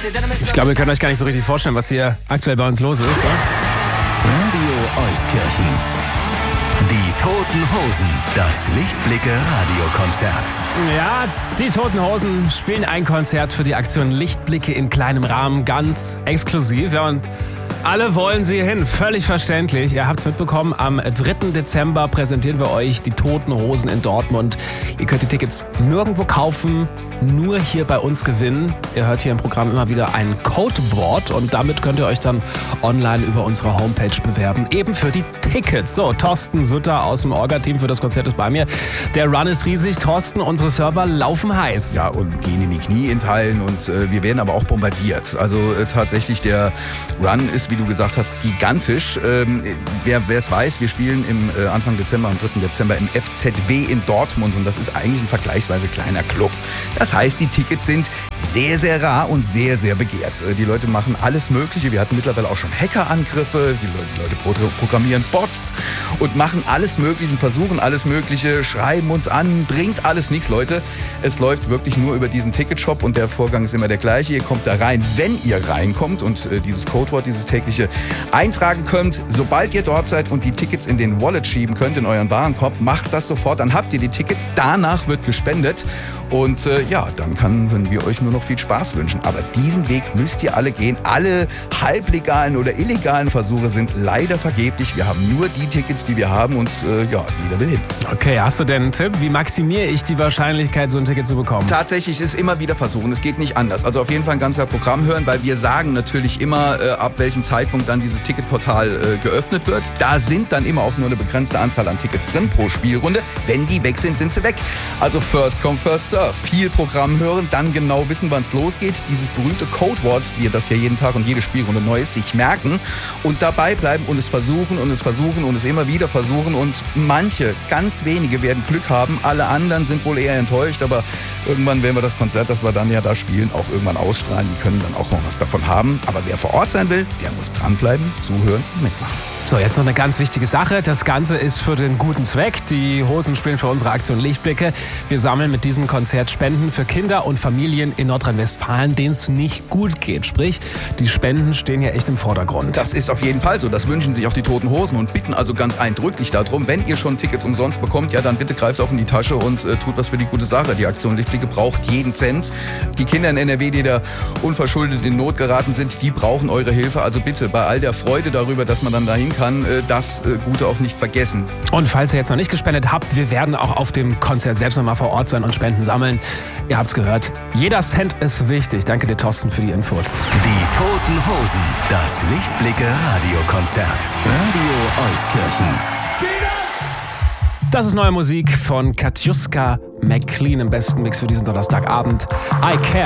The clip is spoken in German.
Ich glaube, ihr könnt euch gar nicht so richtig vorstellen, was hier aktuell bei uns los ist. Oder? Radio Euskirchen. Die Toten Hosen. Das Lichtblicke-Radiokonzert. Ja, die Toten Hosen spielen ein Konzert für die Aktion Lichtblicke in kleinem Rahmen, ganz exklusiv. Ja, und alle wollen sie hin, völlig verständlich. Ihr habt es mitbekommen, am 3. Dezember präsentieren wir euch die Toten Hosen in Dortmund. Ihr könnt die Tickets nirgendwo kaufen, nur hier bei uns gewinnen. Ihr hört hier im Programm immer wieder ein Codewort und damit könnt ihr euch dann online über unsere Homepage bewerben, eben für die Tickets. So, Thorsten Sutter aus dem Orga-Team für das Konzert ist bei mir. Der Run ist riesig. Thorsten, unsere Server laufen heiß. Ja, und gehen in die Knie in Teilen und wir werden aber auch bombardiert. Also tatsächlich, der Run ist, wie du gesagt hast, gigantisch. Wer es weiß, wir spielen im Anfang Dezember, am 3. Dezember im FZW in Dortmund und das ist eigentlich ein vergleichsweise kleiner Club. Das heißt, die Tickets sind sehr, sehr rar und sehr, sehr begehrt. Die Leute machen alles Mögliche. Wir hatten mittlerweile auch schon Hackerangriffe. Die Leute programmieren Bots und machen alles Mögliche, versuchen alles Mögliche, schreiben uns an, bringt alles nichts, Leute. Es läuft wirklich nur über diesen Ticketshop und der Vorgang ist immer der gleiche. Ihr kommt da rein, wenn ihr reinkommt und dieses Codewort, dieses tägliche eintragen könnt. Sobald ihr dort seid und die Tickets in den Wallet schieben könnt, in euren Warenkorb, macht das sofort. Dann habt ihr die Tickets. Danach wird gespendet. Und dann können wir euch nur noch viel Spaß wünschen. Aber diesen Weg müsst ihr alle gehen. Alle halblegalen oder illegalen Versuche sind leider vergeblich. Wir haben nur die Tickets, die wir haben und jeder will hin. Okay, hast du denn einen Tipp? Wie maximiere ich die Wahrscheinlichkeit, so ein Ticket zu bekommen? Tatsächlich ist immer wieder versuchen. Es geht nicht anders. Also auf jeden Fall ein ganzer Programm hören, weil wir sagen natürlich immer, ab welchem Zeitpunkt dann dieses Ticketportal geöffnet wird. Da sind dann immer auch nur eine begrenzte Anzahl an Tickets drin pro Spielrunde. Wenn die weg sind, sind sie weg. Also first come, first serve. Viel Programm hören, dann genau wissen, wann es losgeht. Dieses berühmte Codewort, wie das ja jeden Tag und jede Spielrunde neu ist, sich merken und dabei bleiben und es versuchen und es versuchen und es immer wieder versuchen. Und manche, ganz wenige werden Glück haben. Alle anderen sind wohl eher enttäuscht, aber irgendwann werden wir das Konzert, das wir dann ja da spielen, auch irgendwann ausstrahlen. Die können dann auch noch was davon haben. Aber wer vor Ort sein will, der muss dranbleiben, zuhören und mitmachen. So, jetzt noch eine ganz wichtige Sache. Das Ganze ist für den guten Zweck. Die Hosen spielen für unsere Aktion Lichtblicke. Wir sammeln mit diesem Konzert Spenden für Kinder und Familien in Nordrhein-Westfalen, denen es nicht gut geht. Sprich, die Spenden stehen ja echt im Vordergrund. Das ist auf jeden Fall so. Das wünschen sich auch die Toten Hosen und bitten also ganz eindrücklich darum, wenn ihr schon Tickets umsonst bekommt, ja dann bitte greift auch in die Tasche und tut was für die gute Sache. Die Aktion Lichtblicke braucht jeden Cent. Die Kinder in NRW, die da unverschuldet in Not geraten sind, die brauchen eure Hilfe. Also bitte, bei all der Freude darüber, dass man dann dahin kann, das Gute auch nicht vergessen. Und falls ihr jetzt noch nicht gespendet habt, wir werden auch auf dem Konzert selbst noch mal vor Ort sein und Spenden sammeln. Ihr habt's gehört. Jeder Cent ist wichtig. Danke dir, Thorsten, für die Infos. Die Toten Hosen. Das Lichtblicke-Radiokonzert. Radio Euskirchen. Das ist neue Musik von Katjuska McLean im besten Mix für diesen Donnerstagabend. I Care.